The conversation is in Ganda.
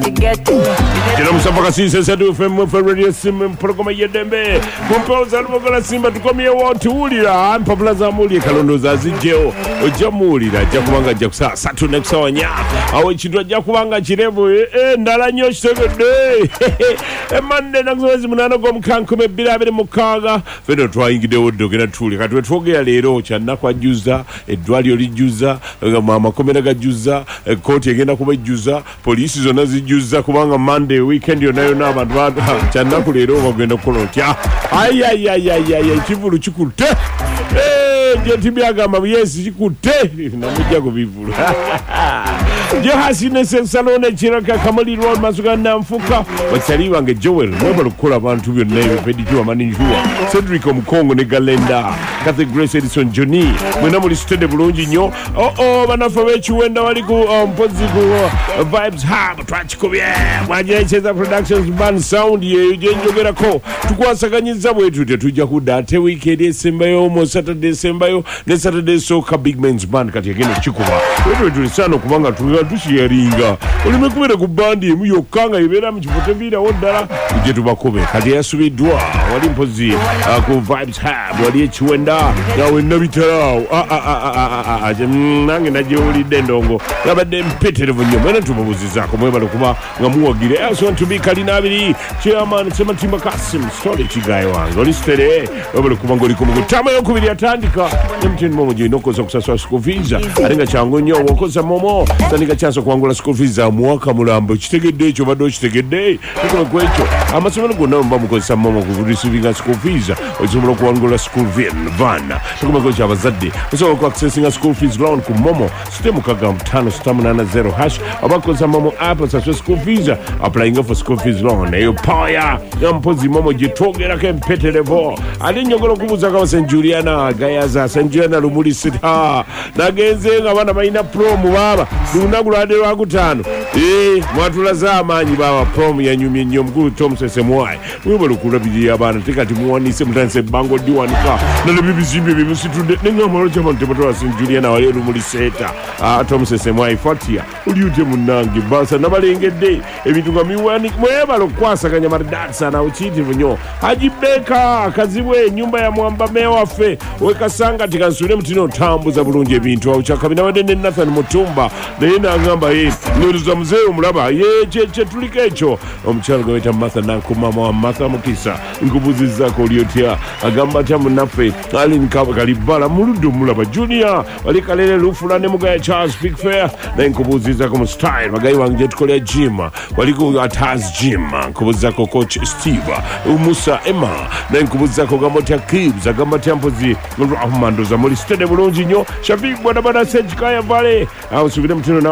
Kila msafaka sisi sadu FM for radio sim programa yedembe kumpoza lubogola simba tukomye wontu ulira mpapula za muli kalondo za zijeo ojamulira jakubanga jakusa satu nekusawanya awo chitwa jakubanga chirevo ndala nyo chitegede mande nakuzozi munana go mkankume bila bere mukaga feno twayingide wodogera tuli katwe twogera lero channa kwa juza edwali olijuza mama komera gajuza koti egenda kubajuza polisi zona zijuza kubanga Monday weekend yonayo n'abantu channaku lero bagenda kukolotya kivulu kikutte jetibyaga yes kikutte namujja kubivulu Johasine Salone Chiraka Kamali Road Masuganda Mfuka Watsali wange Joel mweba lukola abantu byonna ebipedikiwa maninjua Cedric Omukongo ne Galenda Kathy Grace Edison Johnny mwena muli stede bulungi nyo banafa bekiwenda wali ku mpozi ku Vibes Hub twakikubye mwajerecheza Productions Band Sound ye jenjogerako tukwasaganyiza bwetu tetujja kudda ate weekend esembayo mo Saturday esembayo ne Saturday Soca Big Men's Band kati agenda kikuba wetu tulisano kubanga tushiyaringa ulime kubera ku bandi emu yokanga ibera mu kipotembira wodala uje tubakobe kati yasubidwa wali mpozi ku Vibes Hub wali ekiwenda nawe nabitarawo nange naje uli dendongo labadde mpeterevu nnyo mwena tubabuzizako mwebale kuba nga muwagire want to be kalinabiri chairman Sematimba Kasim story kigaye wange oli stere webale kuba ngoli ku mugutama yokubiri atandika emtini momo je nokoza kusaswa school fees alinga changu nnyo wokoza momo tandika chanso kwangula school fees mwaka mulambo kitegedde ekyo bado kitegedde tukola kwecho amasomero gonna mba mukozesa momo ku receiving school fees ozomulo kwangula school van tukoma kwecho abazadde osobola ku accessing school fees loan ku momo system kaga 5 abakoza momo app saswa school fees applying for school fees loan eyo power yampozi momo jitogera ke mpeterevo alinyogolo kubuza ka St Juliana gayaza St Juliana Lumuli sita nagenze nga bana bayina prom baba lunagulade lwa kutano mwatulaza amanyi baba prom yanyumye nnyo mkulu Tom Sesemwai webo lukulabiri abana tekati muwanise mutanse bango diwanika nale bibizimbe bimusitude nengama locha mantebatola St Juliana wale Lumuli seta Tom Sesemwai fatia uliute munangi basa nabalengedde ebintu nga miwani mwebalo kwasaganya maridasa na uchiti vunyo hajibeka kazibwe nyumba ya mwamba mewaffe wekasanga tikansule mutino tambuza bulungi ebintu auchakabina wadende Nathan Mutumba naye nangamba nuruza mzee omulaba che tulika ekyo omukyalo gaweta Martha nankumama wa Martha Mukisa nkubuzizako olyotya agamba atya munaffe ali nkaba kalibala muluddu mulaba Junior wali kalele lufula ne mugaya Charles Big Fair naye nkubuzizako mu style bagayi wange tukolya gym wali ku Ataz Gym nkubuzizako coach Steve Musa Emma naye nkubuzizako gamotya Kibs agamba atya mpozi Rahman doza muli stede bulungi nnyo Shafiq bwana Sejikaya Vale subire mutino